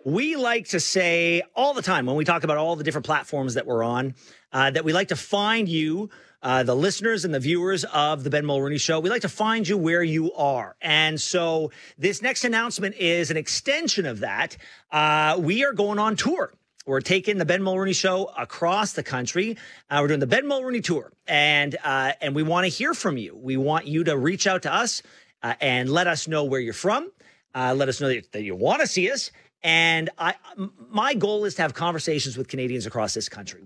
We like to say all the time when we talk about all the different platforms that we're on, that we like to find you, the listeners and the viewers of the Ben Mulroney Show. We like to find you where you are. And so this next announcement is an extension of that. We are going on tour. We're taking the Ben Mulroney Show across the country. We're doing the Ben Mulroney Tour, and we want to hear from you. We want you to reach out to us and let us know where you're from. Let us know that you want to see us. And my goal is to have conversations with Canadians across this country.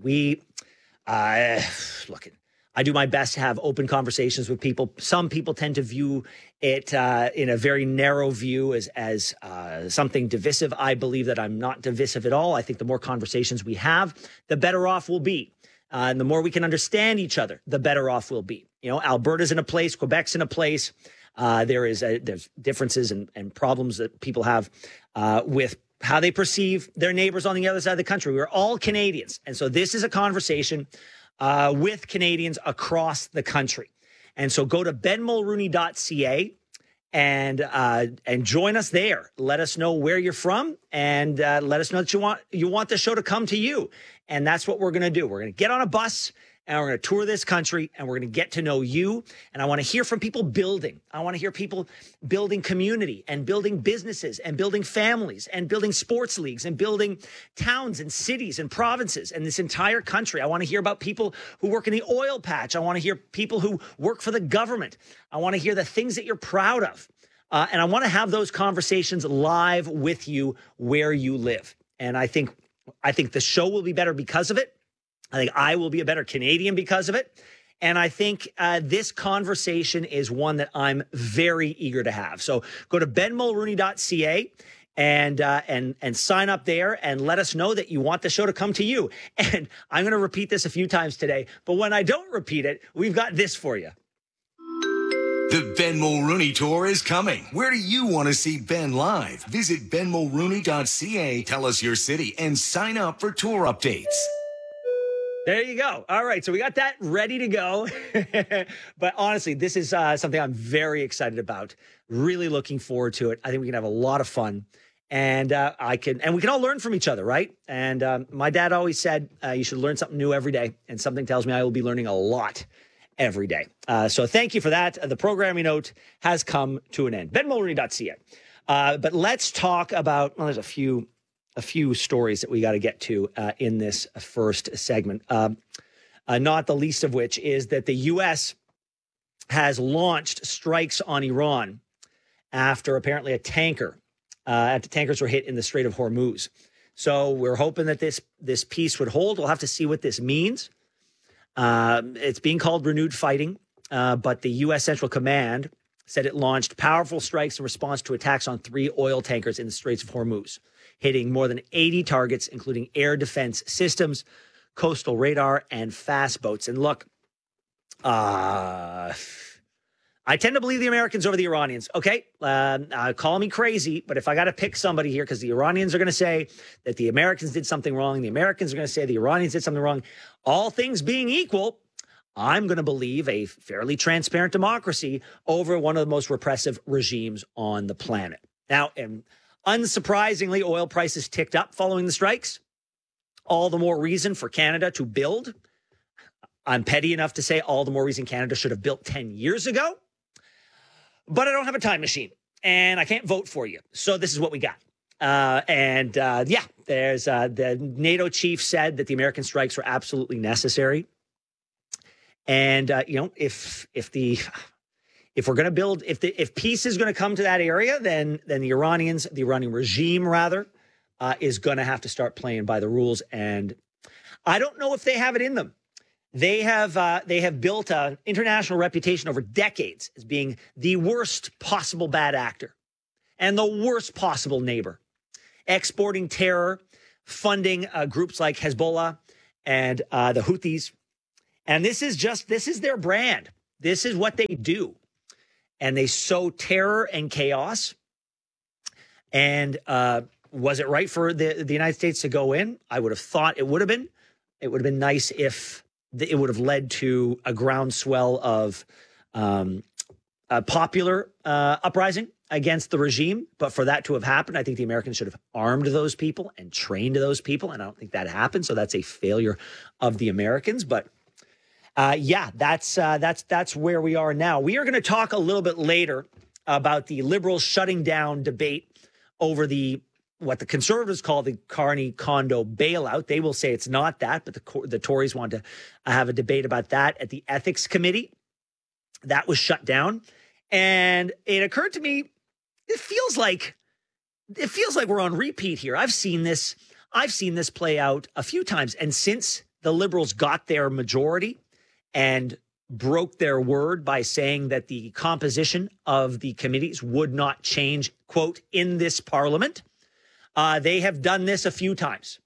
I do my best to have open conversations with people. Some people tend to view it in a very narrow view as something divisive. I believe that I'm not divisive at all. I think the more conversations we have, the better off we'll be. And the more we can understand each other, the better off we'll be. You know, Alberta's in a place, Quebec's in a place. There's differences and problems that people have with how they perceive their neighbors on the other side of the country. We're all Canadians. And so this is a conversation with Canadians across the country. And so go to benmulrooney.ca and join us there. Let us know where you're from and let us know that you want the show to come to you. And that's what we're going to do. We're going to get on a bus and we're going to tour this country and we're going to get to know you. And I want to hear from people building. I want to hear people building community and building businesses and building families and building sports leagues and building towns and cities and provinces and this entire country. I want to hear about people who work in the oil patch. I want to hear people who work for the government. I want to hear the things that you're proud of. And I want to have those conversations live with you where you live. And I think the show will be better because of it. I think I will be a better Canadian because of it. And I think this conversation is one that I'm very eager to have. So go to benmulrooney.ca and sign up there and let us know that you want the show to come to you. And I'm going to repeat this a few times today, but when I don't repeat it, we've got this for you. The Ben Mulroney Tour is coming. Where do you want to see Ben live? Visit benmulrooney.ca, tell us your city, and sign up for tour updates. There you go. All right. So we got that ready to go. But honestly, this is something I'm very excited about. Really looking forward to it. I think we can have a lot of fun. And we can all learn from each other, right? And my dad always said, you should learn something new every day. And something tells me I will be learning a lot every day. So thank you for that. The programming note has come to an end. benmulroney.ca. But let's talk about, there's a few stories that we got to get to in this first segment. Not the least of which is that the U.S. has launched strikes on Iran after apparently after tankers were hit in the Strait of Hormuz. So we're hoping that this peace would hold. We'll have to see what this means. It's being called renewed fighting, but the U.S. Central Command said it launched powerful strikes in response to attacks on 3 oil tankers in the Straits of Hormuz, hitting more than 80 targets, including air defense systems, coastal radar, and fast boats. And look, I tend to believe the Americans over the Iranians. Okay, call me crazy, but if I got to pick somebody here, because the Iranians are going to say that the Americans did something wrong, the Americans are going to say the Iranians did something wrong, all things being equal, I'm going to believe a fairly transparent democracy over one of the most repressive regimes on the planet. Now, and unsurprisingly, oil prices ticked up following the strikes. All the more reason for Canada to build. I'm petty enough to say all the more reason Canada should have built 10 years ago. But I don't have a time machine, and I can't vote for you. So this is what we got. There's the NATO chief said that the American strikes were absolutely necessary. And, if we're going to build, if peace is going to come to that area, then the Iranian regime rather, is going to have to start playing by the rules. And I don't know if they have it in them. They have built an international reputation over decades as being the worst possible bad actor and the worst possible neighbor, exporting terror, funding groups like Hezbollah and the Houthis. And this is their brand. This is what they do. And they sow terror and chaos. And was it right for the United States to go in? I would have thought it would have been. It would have been nice if it would have led to a groundswell of a popular uprising against the regime. But for that to have happened, I think the Americans should have armed those people and trained those people. And I don't think that happened. So that's a failure of the Americans. But that's where we are now. We are going to talk a little bit later about the Liberals shutting down debate over what the Conservatives call the Carney condo bailout. They will say it's not that, but the Tories want to have a debate about that at the Ethics Committee. That was shut down. And it occurred to me, it feels like we're on repeat here. I've seen this play out a few times. And since the Liberals got their majority and broke their word by saying that the composition of the committees would not change, quote, in this parliament, they have done this a few times.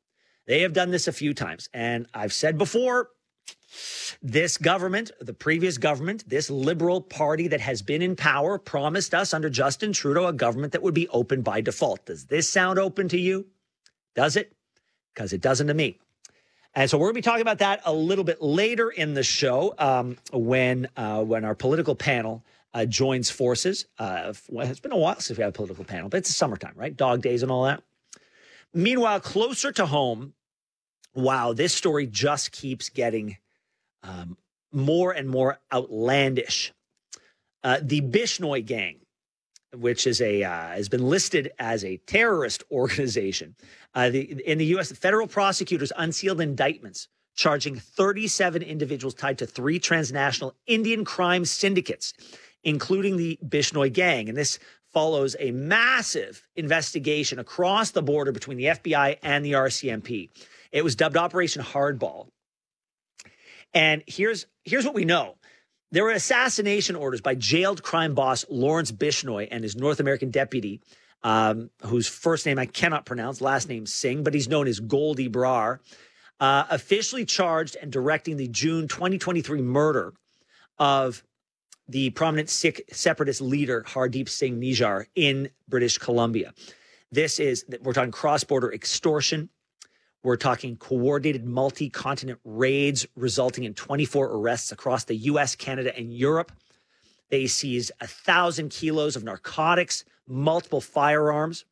And I've said before, this government, the previous government, this Liberal Party that has been in power, promised us under Justin Trudeau a government that would be open by default. Does this sound open to you? Does it? Because it doesn't to me. And so we're going to be talking about that a little bit later in the show when our political panel joins forces. It's been a while since we had a political panel, but it's the summertime, right? Dog days and all that. Meanwhile, closer to home, wow, this story just keeps getting more and more outlandish. The Bishnoi Gang, which is has been listed as a terrorist organization. In the U.S., the federal prosecutors unsealed indictments charging 37 individuals tied to 3 transnational Indian crime syndicates, including the Bishnoi Gang. And this follows a massive investigation across the border between the FBI and the RCMP. It was dubbed Operation Hardball. And here's what we know. There were assassination orders by jailed crime boss Lawrence Bishnoi and his North American deputy, whose first name I cannot pronounce, last name Singh, but he's known as Goldie Brar, officially charged and directing the June 2023 murder of the prominent Sikh separatist leader Hardeep Singh Nijjar in British Columbia. We're talking cross-border extortion. We're talking coordinated multi-continent raids resulting in 24 arrests across the U.S., Canada, and Europe. They seized 1,000 kilos of narcotics, multiple firearms.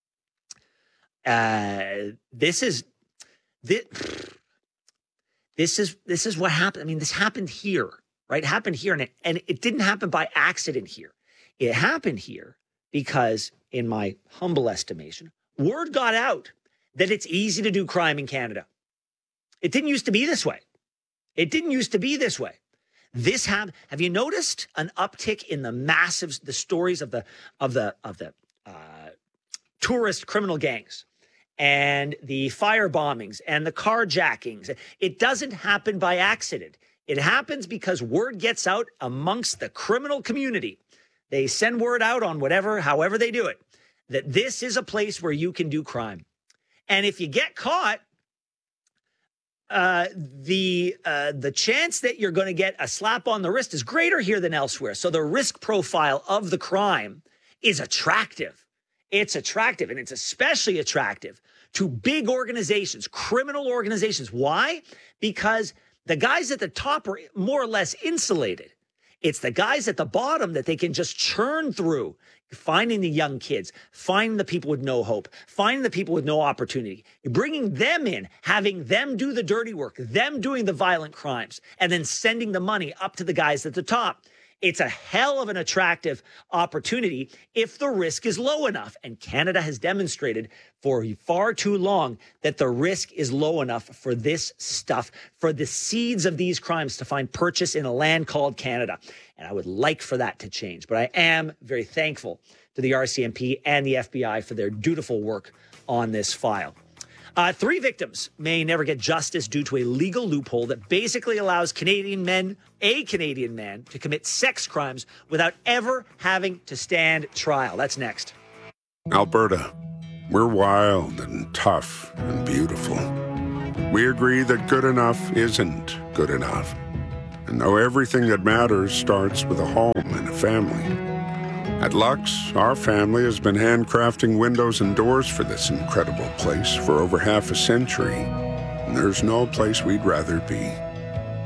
This is what happened. I mean, this happened here, right? It happened here, and it didn't happen by accident here. It happened here because, in my humble estimation, word got out that it's easy to do crime in Canada. It didn't used to be this way. This have you noticed an uptick in the stories of the tourist criminal gangs and the fire bombings and the carjackings? It doesn't happen by accident. It happens because word gets out amongst the criminal community. They send word out on however they do it, that this is a place where you can do crime. And if you get caught, the chance that you're going to get a slap on the wrist is greater here than elsewhere. So the risk profile of the crime is attractive. It's attractive, and it's especially attractive to big organizations, criminal organizations. Why? Because the guys at the top are more or less insulated. It's the guys at the bottom that they can just churn through, finding the young kids, finding the people with no hope, finding the people with no opportunity, bringing them in, having them do the dirty work, them doing the violent crimes, and then sending the money up to the guys at the top. It's a hell of an attractive opportunity if the risk is low enough. And Canada has demonstrated for far too long that the risk is low enough for this stuff, for the seeds of these crimes to find purchase in a land called Canada. And I would like for that to change. But I am very thankful to the RCMP and the FBI for their dutiful work on this file. 3 victims may never get justice due to a legal loophole that basically allows a Canadian man to commit sex crimes without ever having to stand trial. That's next. Alberta, we're wild and tough and beautiful. We agree that good enough isn't good enough, and know everything that matters starts with a home and a family. At Lux, our family has been handcrafting windows and doors for this incredible place for over half a century, and there's no place we'd rather be.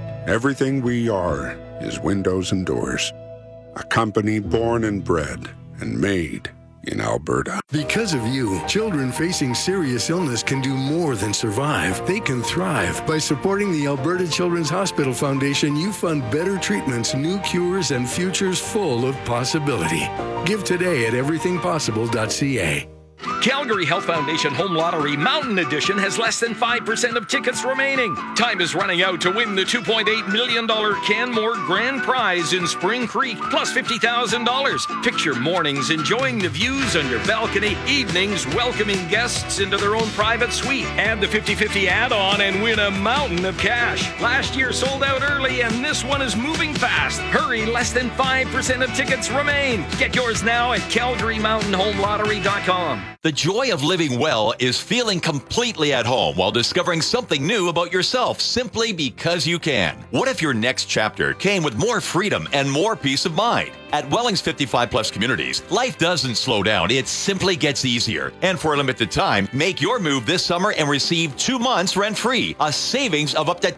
Everything we are is windows and doors, a company born and bred and made in Alberta. Because of you, children facing serious illness can do more than survive. They can thrive. By supporting the Alberta Children's Hospital Foundation, you fund better treatments, new cures, and futures full of possibility. Give today at everythingpossible.ca. Calgary Health Foundation Home Lottery Mountain Edition has less than 5% of tickets remaining. Time is running out to win the $2.8 million Canmore Grand Prize in Spring Creek, plus $50,000. Picture mornings enjoying the views on your balcony, evenings welcoming guests into their own private suite. Add the 50-50 add-on and win a mountain of cash. Last year sold out early, and this one is moving fast. Hurry, less than 5% of tickets remain. Get yours now at CalgaryMountainHomeLottery.com. The joy of living well is feeling completely at home while discovering something new about yourself simply because you can. What if your next chapter came with more freedom and more peace of mind? At Welling's 55 Plus Communities, life doesn't slow down, it simply gets easier. And for a limited time, make your move this summer and receive 2 months rent-free, a savings of up to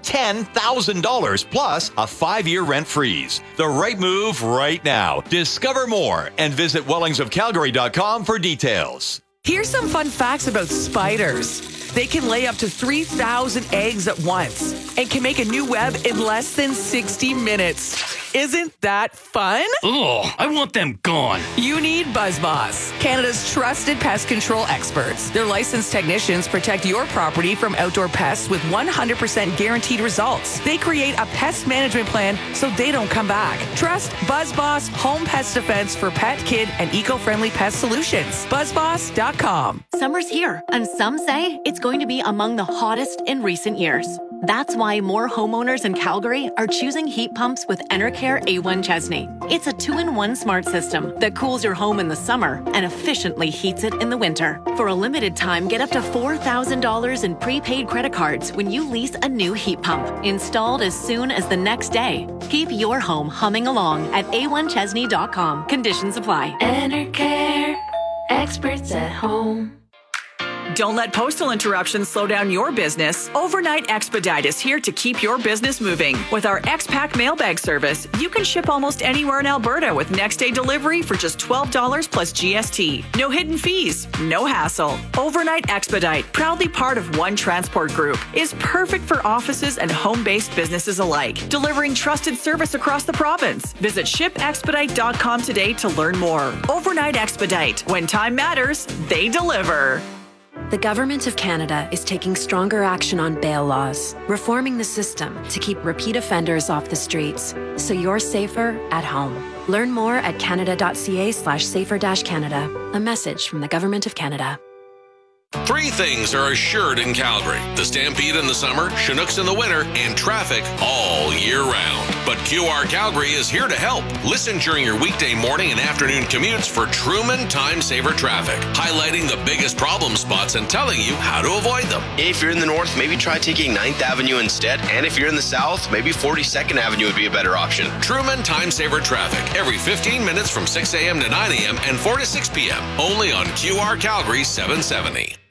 $10,000, plus a 5-year rent freeze. The right move right now. Discover more and visit wellingsofcalgary.com for details. Here's some fun facts about spiders. They can lay up to 3,000 eggs at once and can make a new web in less than 60 minutes. Isn't that fun? Ugh, I want them gone. You need BuzzBoss, Canada's trusted pest control experts. Their licensed technicians protect your property from outdoor pests with 100% guaranteed results. They create a pest management plan so they don't come back. Trust BuzzBoss Home Pest Defense for pet, kid, and eco-friendly pest solutions. BuzzBoss.com. Summer's here, and some say it's going to be among the hottest in recent years. That's why more homeowners in Calgary are choosing heat pumps with Enercare A1 Chesney. It's a 2-in-1 smart system that cools your home in the summer and efficiently heats it in the winter. For a limited time, get up to $4,000 in prepaid credit cards when you lease a new heat pump, installed as soon as the next day. Keep your home humming along at a1chesney.com. Conditions apply. Enercare, experts at home. Don't let postal interruptions slow down your business. Overnight Expedite is here to keep your business moving. With our X-Pack mailbag service, you can ship almost anywhere in Alberta with next-day delivery for just $12 plus GST. No hidden fees, no hassle. Overnight Expedite, proudly part of One Transport Group, is perfect for offices and home-based businesses alike, delivering trusted service across the province. Visit shipexpedite.com today to learn more. Overnight Expedite. When time matters, they deliver. The Government of Canada is taking stronger action on bail laws, reforming the system to keep repeat offenders off the streets, so you're safer at home. Learn more at canada.ca/safer-canada. A message from the Government of Canada. 3 things are assured in Calgary: the Stampede in the summer, Chinooks in the winter, and traffic all year round. But QR Calgary is here to help. Listen during your weekday morning and afternoon commutes for Truman Time Saver Traffic, highlighting the biggest problem spots and telling you how to avoid them. If you're in the north, maybe try taking 9th Avenue instead. And if you're in the south, maybe 42nd Avenue would be a better option. Truman Time Saver Traffic, every 15 minutes from 6 a.m. to 9 a.m. and 4 to 6 p.m. Only on QR Calgary 770.